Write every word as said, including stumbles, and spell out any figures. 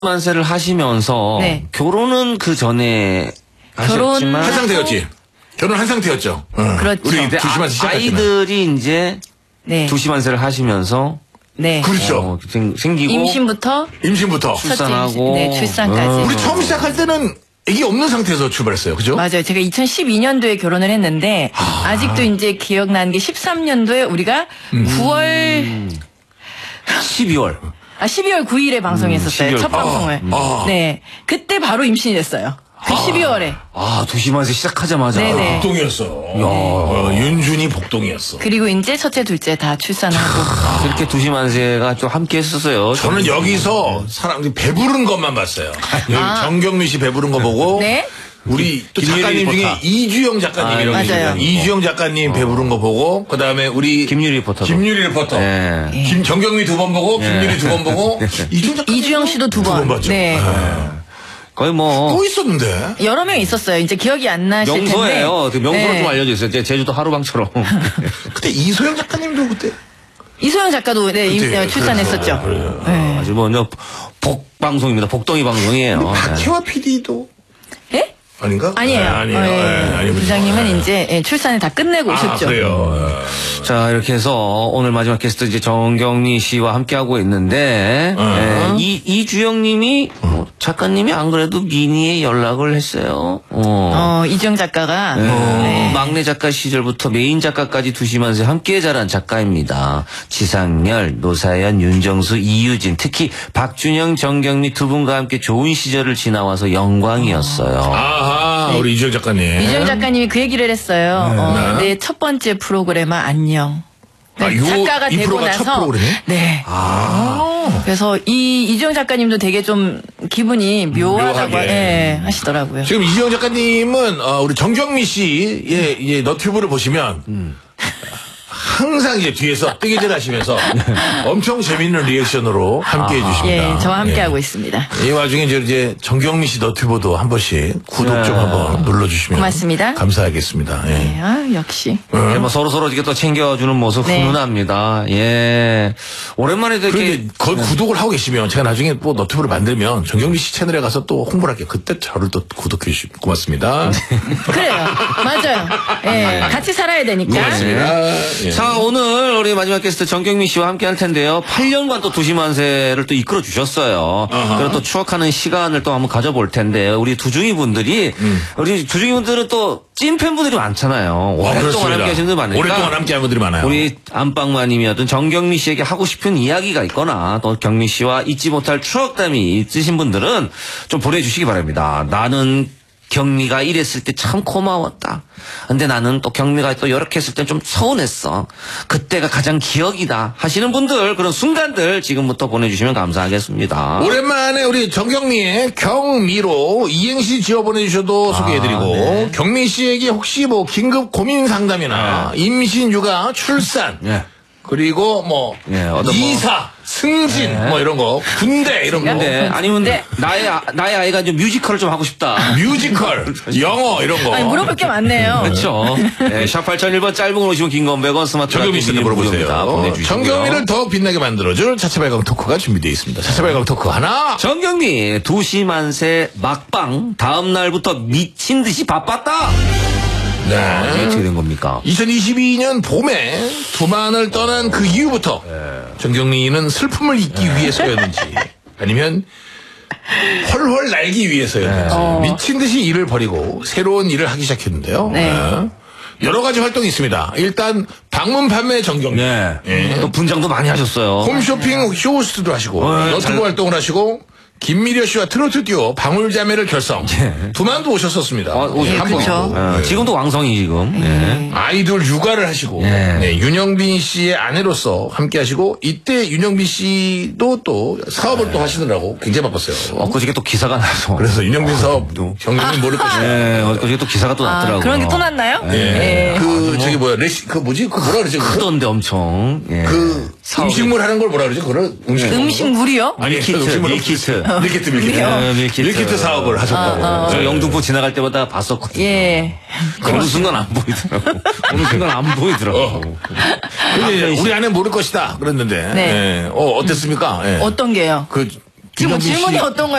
만세를 하시면서 네. 결혼은 그 전에 하셨지만 한 상태였지. 결혼 한 상태였죠. 응. 그렇죠. 우리 근데 두시만세 아, 시작했지만. 아이들이 이제 네. 두시만세를 하시면서 네. 그렇죠. 어, 생, 생기고 임신부터 임신부터. 출산하고 네, 출산까지. 어. 우리 처음 시작할 때는 애기 없는 상태에서 출발했어요. 그죠? 맞아요. 제가 이천십이 년도에 결혼을 했는데 아. 직도 이제 기억나는 게 십삼 년도에 우리가 음. 구월 십이월 아 십이월 구일에 방송했었어요. 음, 십이월. 첫 방송을. 아. 네. 그때 바로 임신이 됐어요. 그 십이월에. 아 두시만세 시작하자마자 네네. 복동이었어. 어, 윤준이 복동이었어. 그리고 이제 첫째, 둘째 다 출산하고. 이렇게 두시만세가 좀 함께 했었어요. 저는 여기서 사람 배부른 것만 봤어요. 여기 아. 정경미 씨 배부른 거 보고. 네. 우리 또 김유리 작가님 중에 리포터. 이주영 작가님이라고 아, 계시잖아요. 맞아요. 이주영 작가님 배부른 거 보고 그다음에 우리 김유리 리포터도. 김유리 리포터. 네. 김 정경미 두 번 보고 김유리 두 번 보고 이주영 작가님 이주영 씨도 두 번. 두번 봤죠. 네. 거의 뭐 또 있었는데. 여러 명 있었어요. 이제 기억이 안 나실 텐데. 명소예요. 그 명소를 네. 좀 알려주세요. 제- 제주도 하루방처럼. 그때 이소영 작가님도 그때 이소영 작가도 네, 임- 그때, 출산했었죠. 그래요. 네. 아주 뭐죠 복방송입니다. 복덩이 방송이에요. 박혜화 피디도 예? 아닌가? 아니에요. 네, 아니에요. 어, 예. 네, 아니군요. 부장님은 네. 이제 예, 출산을 다 끝내고 아, 오셨죠. 그래요. 자, 이렇게 해서 오늘 마지막 게스트 이제 정경미 씨와 함께하고 있는데, 어. 예, 이, 이주영 님이, 뭐 작가님이 안 그래도 미니에 연락을 했어요. 어. 어, 이주영 작가가 예, 네. 막내 작가 시절부터 메인 작가까지 두시만세 함께 자란 작가입니다. 지상렬, 노사연, 윤정수, 이유진, 특히 박준영, 정경미 두 분과 함께 좋은 시절을 지나와서 영광이었어요. 아하, 우리 이주영 작가님. 이주영 작가님이 그 얘기를 했어요. 어, 내 첫 번째 프로그램은 안녕. 아, 요- 작가가 이 되고 프로가 첫 나서 프로그램이에요? 네. 그래서 이 이주영 작가님도 되게 좀 기분이 묘하다고 묘하게. 예, 하시더라고요. 지금 이주영 작가님은 어, 우리 정경미 씨의 이 너튜브를 보시면 항상 이제 뒤에서 뜨개질 하시면서 엄청 재밌는 리액션으로 함께 해주십니다. 예, 저와 함께 예. 하고 있습니다. 이 와중에 이제, 이제 정경미 씨 너튜브도 한 번씩 구독 좀 네. 한번 눌러주시면 고맙습니다. 감사하겠습니다. 예. 예, 아, 역시. 예, 뭐 서로 서로 이렇게 또 챙겨주는 모습 네. 훈훈합니다. 예. 오랜만에 이렇게 그런데 거 구독을 하고 계시면 제가 나중에 뭐 너튜브를 만들면 정경미 씨 채널에 가서 또 홍보를 할게요. 그때 저를 또 구독해 주시면 고맙습니다. 그래요. 맞아요. 예, 같이 살아야 되니까. 고맙습니다. 예. 자, 오늘 우리 마지막 게스트 정경미 씨와 함께 할 텐데요. 팔 년간 또 두시만세를 또 이끌어 주셨어요. 그리고 또 추억하는 시간을 또 한번 가져볼 텐데, 우리 두중이 분들이, 음. 우리 두중이 분들은 또 찐팬분들이 많잖아요. 오랫동안 함께 하신 분들 많으니까. 오랫동안 함께 한 분들이 많아요. 우리 안방마님이었던 정경미 씨에게 하고 싶은 이야기가 있거나 또 경미 씨와 잊지 못할 추억담이 있으신 분들은 좀 보내주시기 바랍니다. 나는 경미가 이랬을 때 참 고마웠다. 근데 나는 또 경미가 또 이렇게 했을 때 좀 서운했어. 그때가 가장 기억이다. 하시는 분들 그런 순간들 지금부터 보내주시면 감사하겠습니다. 오랜만에 우리 정경미의 경미로 이행시 지어 보내주셔도 소개해드리고 네. 경미 씨에게 혹시 뭐 긴급 고민 상담이나 임신, 육아, 출산 예. 그리고 뭐 예, 어떤 뭐- 이사, 승진 뭐 이런 거 군대 이런 거 근데 아니면 네. 나의 아- 나의 아이가 좀 뮤지컬을 좀 하고 싶다. 뮤지컬, 영어 이런 거 아니, 물어볼 게 많네요. 그렇죠. 네, 샵 팔공공일 번 짧은 걸 오시면 긴 건 백 원 스마트 정경미 씨한테 물어보세요. 보내주시고요. 정경미를 더 빛나게 만들어줄 차차발광 토크가 준비되어 있습니다. 차차발광 토크 하나. 정경미 두시만세 막방 다음 날부터 미친 듯이 바빴다. 네. 이게 어떻게 된 겁니까? 이천이십이 년 봄에 두만을 떠난 그 이후부터 정경미는 슬픔을 잊기 위해서였는지 아니면 헐헐 날기 위해서였는지 미친 듯이 일을 버리고 새로운 일을 하기 시작했는데요. 네. 네. 여러 가지 활동이 있습니다. 일단 방문 판매 정경미, 네. 예. 또 분장도 많이 하셨어요. 홈쇼핑 쇼호스트도 하시고 어, 너튜브 잘- 활동을 하시고 김미려 씨와 트로트 듀오 방울자매를 결성. 두만도 오셨었습니다. 어, 오셨죠. 예, 한 번. 그쵸. 어, 지금도 왕성이 지금. 예. 아이돌 육아를 하시고 네. 네, 윤영빈 씨의 아내로서 함께 하시고 이때 윤영빈 씨도 또 사업을 또 하시느라고 굉장히 바빴어요. 엊그저께 또 기사가 나서. 그래서 윤영빈 사업도 경영이 모를 것이다. 예, 엊그저께 또 기사가 또 아, 났더라고요. 그런 게 또 났나요? 예. 예. 그 저기 뭐야 레시 그 뭐지 그 뭐라 그러지 그거? 크던데 엄청. 예. 그 사업이- 음식물 하는 걸 뭐라 그러지 그걸 음식 음식물이요? 아니 밀키트, 음식물 밀키트. 밀키트 밀키트 예, 밀키트. 밀키트 사업을 하셨다고. 저 네. 영등포 지나갈 때마다 봤었거든요. 예. 어느 순간 안 보이더라고. 어느 순간 안 보이더라고. 근데 이제 우리 아내 모를 것이다 그랬는데 네. 예. 어 어땠습니까? 예. 어떤 게요? 그 지금 김영민 질문이 씨. 어떤